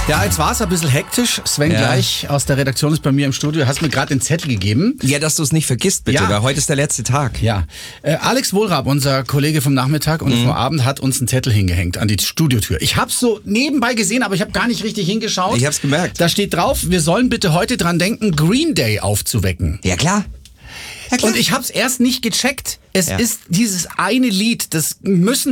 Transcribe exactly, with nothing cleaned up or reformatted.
Ja, jetzt war es ein bisschen hektisch. Sven Ja. gleich aus der Redaktion ist bei mir im Studio. Hast mir gerade den Zettel gegeben. Ja, dass du es nicht vergisst, bitte, Ja. weil heute ist der letzte Tag. Ja, äh, Alex Wohlrab, unser Kollege vom Nachmittag und vom Abend, hat uns einen Zettel hingehängt an die Studiotür. Ich hab's so nebenbei gesehen, aber ich habe gar nicht richtig hingeschaut. Ich hab's gemerkt. Da steht drauf, wir sollen bitte heute dran denken, Green Day aufzuwecken. Ja, klar. Ja, klar. Und ich hab's erst nicht gecheckt. Es Ja. ist dieses eine Lied, das müssen